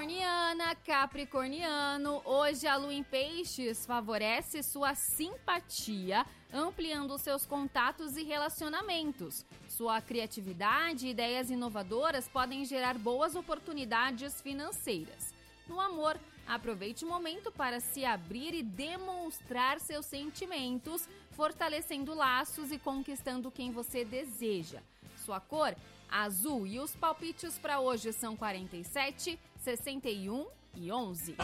Capricorniana, capricorniano, hoje a lua em peixes favorece sua simpatia, ampliando seus contatos e relacionamentos. Sua criatividade e ideias inovadoras podem gerar boas oportunidades financeiras. No amor, aproveite o momento para se abrir e demonstrar seus sentimentos, fortalecendo laços e conquistando quem você deseja. Sua cor, azul, e os palpites para hoje são 47, 61 e 11.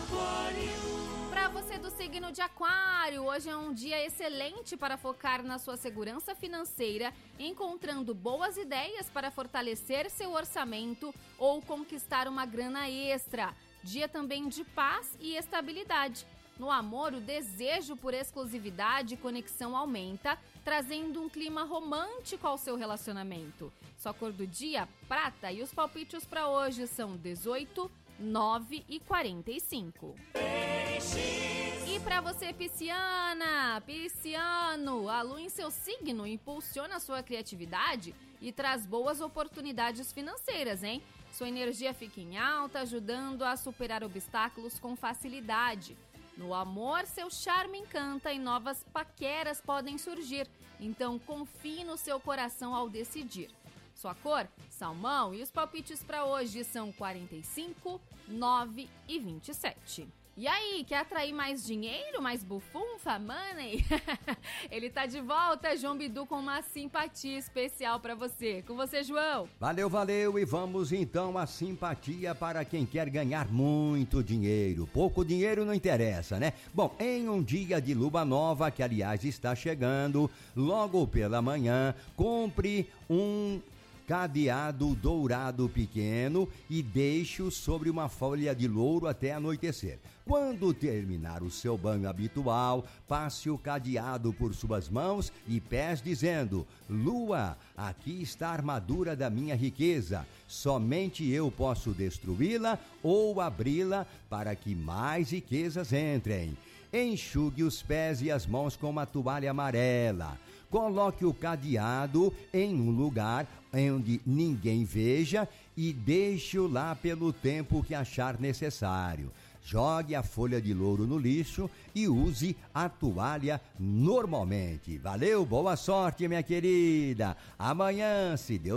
Para você do signo de Aquário, hoje é um dia excelente para focar na sua segurança financeira, encontrando boas ideias para fortalecer seu orçamento ou conquistar uma grana extra. Dia também de paz e estabilidade. No amor, o desejo por exclusividade e conexão aumenta, trazendo um clima romântico ao seu relacionamento. Sua cor do dia, prata, e os palpites para hoje são 18, 9 e 45. E para você, pisciana, pisciano, a lua em seu signo impulsiona sua criatividade e traz boas oportunidades financeiras, hein? Sua energia fica em alta, ajudando a superar obstáculos com facilidade. No amor, seu charme encanta e novas paqueras podem surgir, então confie no seu coração ao decidir. Sua cor, salmão, e os palpites para hoje são 45, 9 e 27. E aí, quer atrair mais dinheiro, mais bufunfa, money? Ele tá de volta, João Bidu, com uma simpatia especial pra você. Com você, João. Valeu, e vamos então à simpatia para quem quer ganhar muito dinheiro. Pouco dinheiro não interessa, né? Bom, em um dia de lua nova, que aliás está chegando, logo pela manhã, compre um cadeado dourado pequeno e deixe-o sobre uma folha de louro até anoitecer. Quando terminar o seu banho habitual, passe o cadeado por suas mãos e pés dizendo: Lua, aqui está a armadura da minha riqueza. Somente eu posso destruí-la ou abri-la para que mais riquezas entrem. Enxugue os pés e as mãos com uma toalha amarela. Coloque o cadeado em um lugar onde ninguém veja e deixe-o lá pelo tempo que achar necessário. Jogue a folha de louro no lixo e use a toalha normalmente. Valeu, boa sorte, minha querida. Amanhã, se Deus